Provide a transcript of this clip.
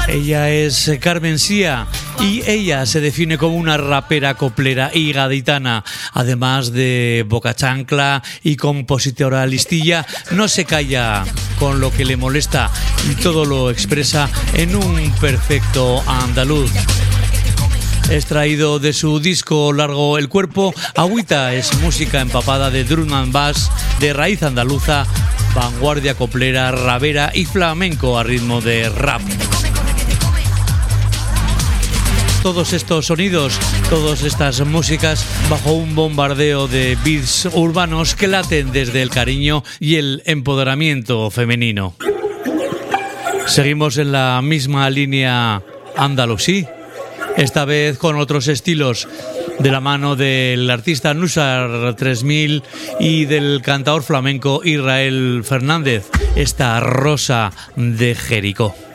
Ella es Carmen Sia y ella se define como una rapera, coplera y gaditana. Además de boca chancla y compositora listilla, no se calla con lo que le molesta y todo lo expresa en un perfecto andaluz. Extraído de su disco largo El Cuerpo, Agüita es música empapada de drum and bass, de raíz andaluza, vanguardia coplera, rabera y flamenco a ritmo de rap. Todos estos sonidos, todas estas músicas bajo un bombardeo de beats urbanos que laten desde el cariño y el empoderamiento femenino. Seguimos en la misma línea andalusí, esta vez con otros estilos, de la mano del artista Nusar 3000 y del cantador flamenco Israel Fernández, esta Rosa de Jericó.